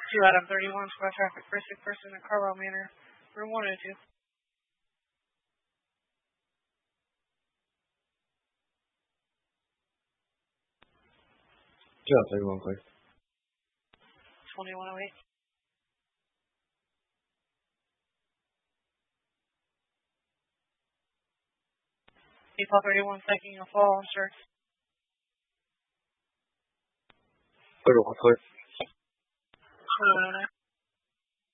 2 Adam 31, squad traffic, first person in Carwell Manor, room 102. Yeah, 31, clear. 2108. People 31 taking a fall on shirts. 31, clear. 2109.